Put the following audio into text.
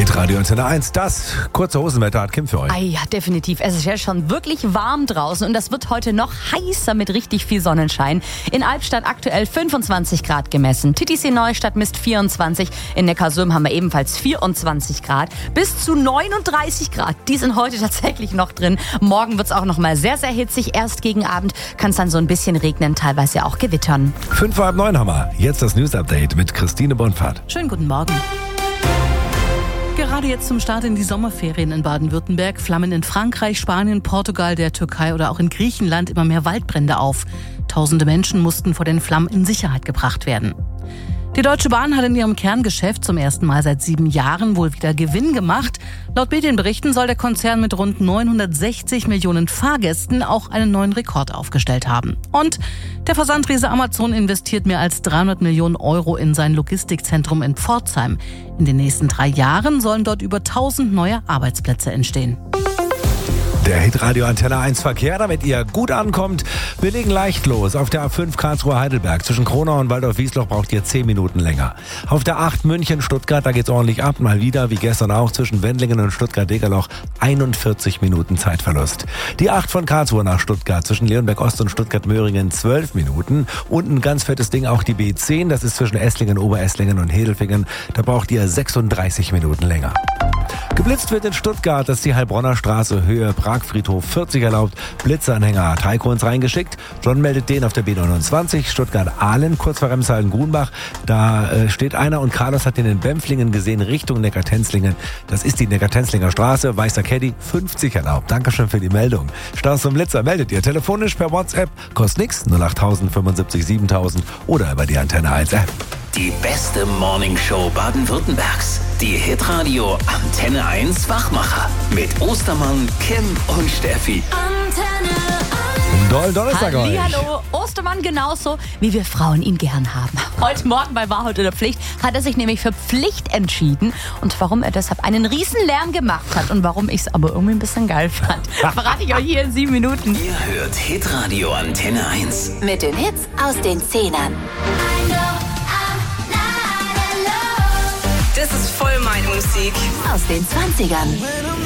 Hitradio Antenne 1, das kurze Hosenwetter hat Kim für euch. Ah ja, definitiv. Es ist ja schon wirklich warm draußen und das wird heute noch heißer mit richtig viel Sonnenschein. In Albstadt aktuell 25 Grad gemessen. Titisee Neustadt misst 24. In Neckarsulm haben wir ebenfalls 24 Grad. Bis zu 39 Grad. Die sind heute tatsächlich noch drin. Morgen wird es auch noch mal sehr, sehr hitzig. Erst gegen Abend kann es dann so ein bisschen regnen, teilweise auch gewittern. 8:05 haben wir. Jetzt das News-Update mit Christine Bonfahrt. Schönen guten Morgen. Gerade jetzt zum Start in die Sommerferien in Baden-Württemberg flammen in Frankreich, Spanien, Portugal, der Türkei oder auch in Griechenland immer mehr Waldbrände auf. Tausende Menschen mussten vor den Flammen in Sicherheit gebracht werden. Die Deutsche Bahn hat in ihrem Kerngeschäft zum ersten Mal seit 7 Jahren wohl wieder Gewinn gemacht. Laut Medienberichten soll der Konzern mit rund 960 Millionen Fahrgästen auch einen neuen Rekord aufgestellt haben. Und der Versandriese Amazon investiert mehr als 300 Millionen Euro in sein Logistikzentrum in Pforzheim. In den nächsten 3 Jahren sollen dort über 1000 neue Arbeitsplätze entstehen. Der Hitradio Antenne 1 Verkehr, damit ihr gut ankommt. Wir legen leicht los. Auf der A5 Karlsruhe-Heidelberg zwischen Kronau und Waldorf-Wiesloch braucht ihr 10 Minuten länger. Auf der 8 München-Stuttgart, da geht's ordentlich ab. Mal wieder, wie gestern auch, zwischen Wendlingen und Stuttgart-Degerloch 41 Minuten Zeitverlust. Die 8 von Karlsruhe nach Stuttgart zwischen Leonberg-Ost und Stuttgart-Möhringen 12 Minuten. Und ein ganz fettes Ding auch die B10, das ist zwischen Esslingen, Oberesslingen und Hedelfingen. Da braucht ihr 36 Minuten länger. Geblitzt wird in Stuttgart, das ist die Heilbronner Straße, Höhe Pragfriedhof 40 erlaubt. Blitzanhänger hat Heiko uns reingeschickt. John meldet den auf der B29, Stuttgart-Ahlen, kurz vor Remshalden-Grunbach. Da steht einer und Carlos hat den in Bempflingen gesehen, Richtung Neckartenzlingen. Das ist die Neckartenzlinger Straße, weißer Caddy, 50 erlaubt. Dankeschön für die Meldung. Staus zum Blitzer meldet ihr telefonisch per WhatsApp, kostet nix, 08000 75 7000 oder über die Antenne 1 App. Die beste Morningshow Baden-Württembergs. Die Hitradio Antenne 1 Wachmacher. Mit Ostermann, Kim und Steffi. Antenne 1. Donnerstag euch. Hallo, Ostermann genauso, wie wir Frauen ihn gern haben. Heute Morgen bei Wahrheit oder Pflicht hat er sich nämlich für Pflicht entschieden. Und warum er deshalb einen riesen Lärm gemacht hat und warum ich es aber irgendwie ein bisschen geil fand, verrate ich euch hier in 7 Minuten. Ihr hört Hitradio Antenne 1. Mit den Hits aus den 10ern. Das ist voll meine Musik. Aus den 20ern.